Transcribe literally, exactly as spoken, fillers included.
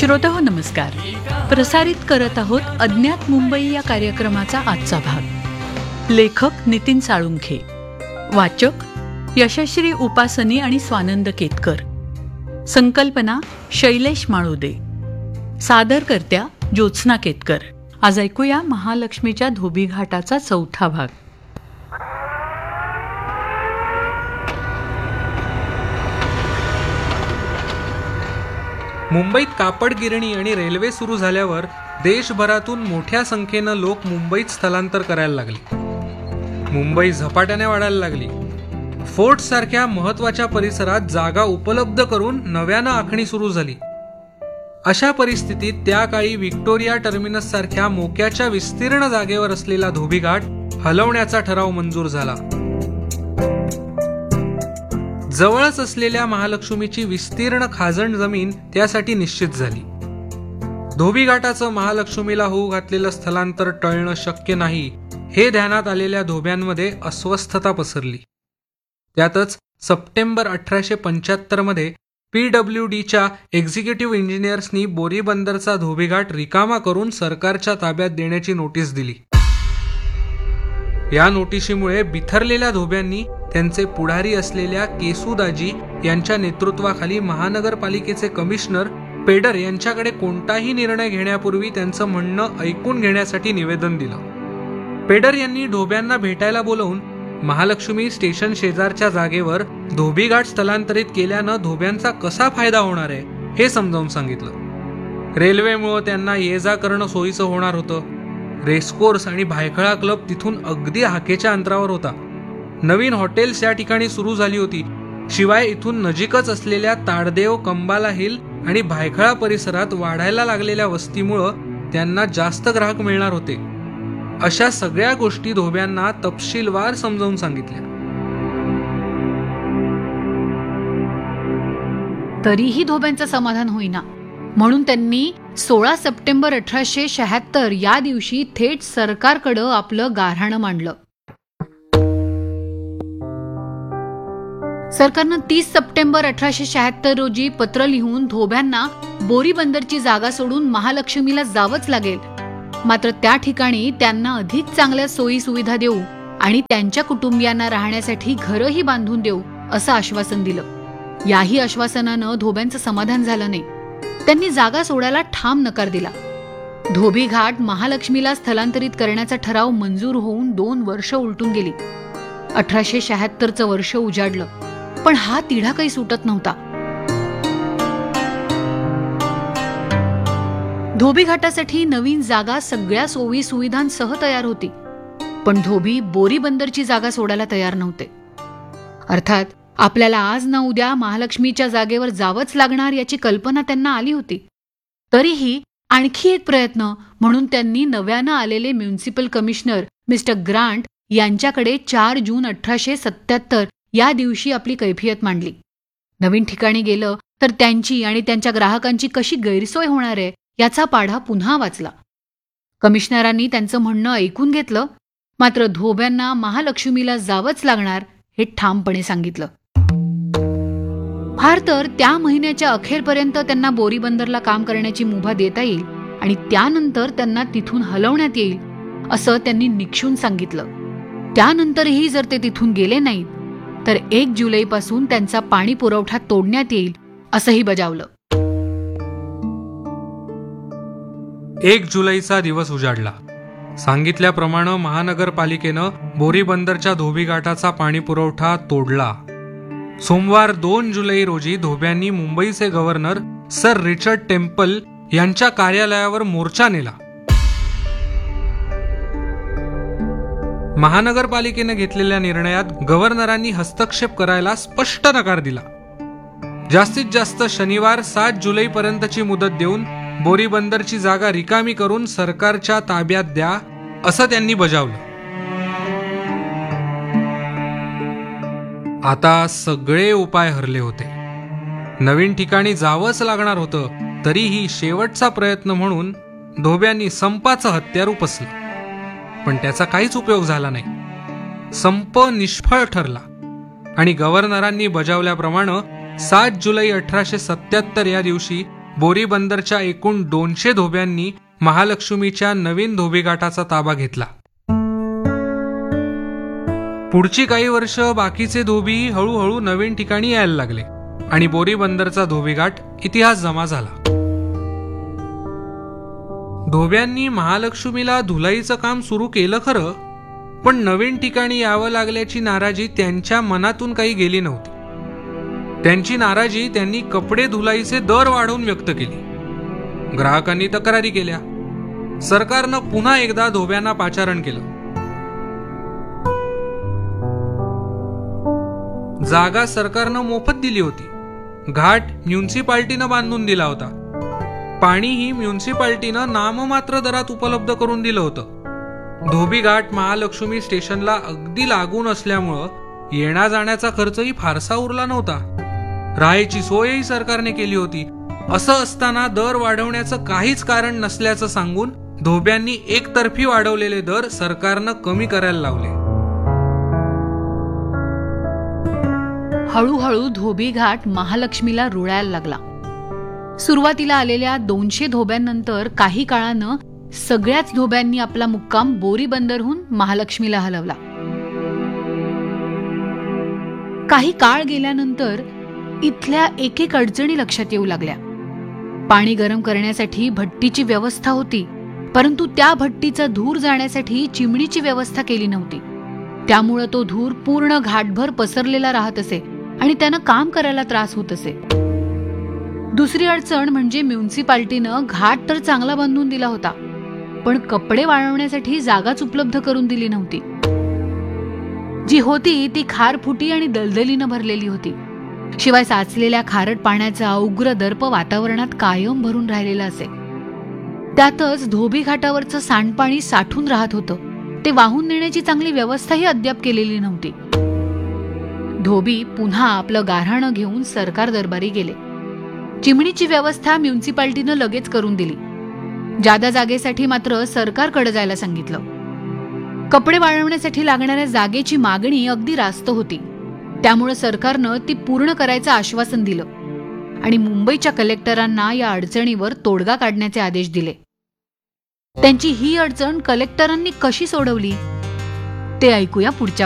श्रोतेहो नमस्कार. प्रसारित करत आहोत अज्ञात मुंबई या कार्यक्रमाचा आजचा भाग. लेखक नितीन साळुंखे, वाचक यशश्री उपासनी आणि स्वानंद केतकर, संकल्पना शैलेश माळुदे, सादरकर्त्या ज्योत्स्ना केतकर. आज ऐकूया महालक्ष्मीच्या धोबी घाटाचा चौथा भाग. मुंबईत कापड गिरणी आणि रेल्वे सुरू झाल्यावर देशभरातून मोठ्या संख्येनं लोक मुंबईत स्थलांतर करायला लागले. मुंबई झपाट्याने वाढायला लागली. फोर्ट सारख्या महत्वाच्या परिसरात जागा उपलब्ध करून नव्यानं आखणी सुरू झाली. अशा परिस्थितीत त्या काळी व्हिक्टोरिया टर्मिनस सारख्या मोक्याच्या विस्तीर्ण जागेवर असलेला धोबी घाट हलवण्याचा ठराव मंजूर झाला. जवळच असलेल्या महालक्ष्मीची विस्तीर्ण खाजण जमीन त्यासाठी निश्चित झाली. धोबी घाटाचं महालक्ष्मीला होऊ घातलेलं स्थलांतर टळणं शक्य नाही हे ध्यानात आलेल्या धोब्यांमध्ये अस्वस्थता पसरली. त्यातच सप्टेंबर अठराशे पंच्याहत्तर मध्ये पी डब्ल्यू डीच्या एक्झिक्युटिव्ह इंजिनियर्सनी बोरीबंदरचा धोबीघाट रिकामा करून सरकारच्या ताब्यात देण्याची नोटीस दिली. या नोटिशीमुळे बिथरलेल्या धोब्यांनी त्यांचे पुढारी असलेल्या केसूदाजी यांच्या नेतृत्वाखाली महानगरपालिकेचे कमिशनर पेडर यांच्याकडे कोणताही निर्णय घेण्यापूर्वी त्यांचं म्हणणं ऐकून घेण्यासाठी निवेदन दिलं. पेडर यांनी धोब्यांना भेटायला बोलवून महालक्ष्मी स्टेशन शेजारच्या जागेवर धोबीघाट स्थलांतरित केल्यानं धोब्यांचा कसा फायदा होणार आहे हे समजावून सांगितलं. रेल्वेमुळे त्यांना ये जा करणं सोयीचं होणार होतं. रेसकोर्स आणि भायखळा क्लब तिथून अगदी हाकेच्या अंतरावर होता. नवीन हॉटेल्स या ठिकाणी सुरू झाली होती. शिवाय इथून नजीकच असलेल्या ताडदेव, कंबाला हिल आणि भायखळा परिसरात वाढायला लागलेल्या वस्तीमुळं त्यांना जास्त ग्राहक मिळणार होते. अशा सगळ्या गोष्टी धोब्यांना तपशीलवार समजावून सांगितल्या. तरीही धोब्यांचं समाधान होईना, म्हणून त्यांनी सोळा सप्टेंबर अठराशे शहात्तर या दिवशी थेट सरकारकडं आपलं गाऱ्हाणं मांडलं. सरकारनं तीस सप्टेंबर अठराशे शहात्तर रोजी पत्र लिहून धोब्यांना बोरीबंदरची जागा सोडून महालक्ष्मीला जावंच लागेल, मात्र त्या ठिकाणी त्यांना अधिक चांगल्या सोयी सुविधा देऊ आणि त्यांच्या कुटुंबियांना राहण्यासाठी घरही बांधून देऊ असं आश्वासन दिलं. याही आश्वासनानं धोब्यांचं समाधान झालं नाही. त्यांनी जागा सोडायला ठाम नकार दिला. धोबी घाट महालक्ष्मीला स्थलांतरित करण्याचा ठराव मंजूर होऊन दोन वर्ष उलटून गेली. अठराशे शहात्तरचं वर्ष उजाडलं, पण हा तिढा काही सुटत नव्हता. धोबी घाटासाठी नवीन जागा सगळ्या सोयी सुविधांसह तयार होती, पण धोबी बोरीबंदरची जागा सोडायला तयार नव्हते. अर्थात आपल्याला आज ना उद्या महालक्ष्मीच्या जागेवर जावंच लागणार याची कल्पना त्यांना आली होती. तरीही आणखी एक प्रयत्न म्हणून त्यांनी नव्यानं आलेले म्युनिसिपल कमिशनर मिस्टर ग्रांट यांच्याकडे चार जून अठराशे सत्याहत्तर या दिवशी आपली कैफियत मांडली. नवीन ठिकाणी गेलं तर त्यांची आणि त्यांच्या ग्राहकांची कशी गैरसोय होणार आहे याचा पाढा पुन्हा वाचला. कमिशनरांनी त्यांचं म्हणणं ऐकून घेतलं, मात्र धोब्यांना महालक्ष्मीला जावंच लागणार हे ठामपणे सांगितलं. फार तर त्या महिन्याच्या अखेरपर्यंत त्यांना बोरीबंदरला काम करण्याची मुभा देता येईल आणि त्यानंतर त्यांना तिथून हलवण्यात येईल असं त्यांनी निक्षून सांगितलं. त्यानंतरही जर ते तिथून गेले नाहीत तर एक जुलैपासून त्यांचा पाणी पुरवठा तोडण्यात येईल असंही बजावलं. एक जुलैचा दिवस उजाडला. सांगितल्याप्रमाणे महानगरपालिकेनं बोरीबंदरच्या धोबी घाटाचा पाणी पुरवठा तोडला. सोमवार दोन जुलै रोजी धोब्यांनी मुंबईचे गव्हर्नर सर रिचर्ड टेम्पल यांच्या कार्यालयावर मोर्चा नेला. महानगरपालिकेनं घेतलेल्या निर्णयात गव्हर्नरांनी हस्तक्षेप करायला स्पष्ट नकार दिला. जास्तीत जास्त शनिवार सात जुलै पर्यंतची मुदत देऊन बोरीबंदरची जागा रिकामी करून सरकारच्या ताब्यात द्या असं त्यांनी बजावलं. आता सगळे उपाय हरले होते. नवीन ठिकाणी जावंच लागणार होतं, तरीही शेवटचा प्रयत्न म्हणून धोब्यांनी संपाचं हत्यार उपसलं. पण त्याचा काहीच उपयोग झाला नाही. संप निष्फळ ठरला आणि गव्हर्नरांनी बजावल्याप्रमाणे सात जुलै अठराशे सत्याहत्तर या दिवशी बोरी बंदरच्या एकूण दोनशे धोब्यांनी महालक्ष्मीच्या नवीन धोबीघाटाचा ताबा घेतला. पुढची काही वर्ष बाकीचे धोबी हळूहळू नवीन ठिकाणी यायला लागले आणि बोरी बंदरचा धोबीघाट इतिहास जमा झाला. धोब्यांनी महालक्ष्मीला धुलाईचं काम सुरू केलं खरं, पण नवीन ठिकाणी यावं लागल्याची नाराजी त्यांच्या मनातून काही गेली नव्हती. त्यांची नाराजी त्यांनी कपडे धुलाईचे दर वाढवून व्यक्त केली. ग्राहकांनी तक्रारी केल्या. सरकारनं पुन्हा एकदा धोब्यांना पाचारण केलं. जागा सरकारनं मोफत दिली होती. घाट म्युन्सिपाल्टीनं बांधून दिला होता. पाणीही म्युन्सिपाल्टीनं नाममात्र दरात उपलब्ध करून दिलं होतं. धोबी घाट महालक्ष्मी स्टेशनला अगदी लागून असल्यामुळं येण्या जाण्याचा खर्चही फारसा उरला नव्हता. राहायची सोयही सरकारने केली होती. असं असताना दर वाढवण्याचं काहीच कारण नसल्याचं सांगून धोब्यांनी एकतर्फी वाढवलेले दर सरकारनं कमी करायला लावले. हळूहळू धोबी घाट महालक्ष्मीला रुळायला लागला. सुरुवातीला आलेल्या दोनशे धोब्यांनंतर काही काळानं सगळ्याच धोब्यांनी आपला मुक्काम बोरी बंदरहून महालक्ष्मीला हलवला. काही काळ गेल्यानंतर इथल्या एक एक अडचणी लक्षात येऊ लागल्या. पाणी गरम करण्यासाठी भट्टीची व्यवस्था होती, परंतु त्या भट्टीचा धूर जाण्यासाठी चिमणीची व्यवस्था केली नव्हती. त्यामुळे तो धूर पूर्ण घाटभर पसरलेला राहत असे आणि त्यानं काम करायला त्रास होत असे. दुसरी अडचण म्हणजे म्युन्सिपाल्टीनं घाट तर चांगला बांधून दिला होता, पण कपडे वाळवण्यासाठी जागाच उपलब्ध करून दिली नव्हती. जी होती ती खारफुटी आणि दलदलीनं भरलेली होती. शिवाय साचलेल्या खारट पाण्याचा उग्र दर्प वातावरणात कायम भरून राहिलेला असे. त्यातच धोबी घाटावरचं सांडपाणी साठून राहत होतं. ते वाहून नेण्याची चांगली व्यवस्थाही अद्याप केलेली नव्हती. धोबी पुन्हा आपलं गाऱ्हाणं घेऊन सरकार दरबारी गेले. चिमणीची व्यवस्था म्युन्सिपाल्टीनं लगेच करून दिली. जादा जागेसाठी मात्र सरकारकडे जायला सांगितलं. कपडे वाळवण्यासाठी लागणाऱ्या जागेची मागणी अगदी रास्त होती. त्यामुळे सरकारनं ती पूर्ण करायचं आश्वासन दिलं आणि मुंबईच्या कलेक्टरांना या अडचणीवर तोडगा काढण्याचे आदेश दिले. त्यांची ही अडचण कलेक्टरांनी कशी सोडवली ते ऐकूया पुढच्या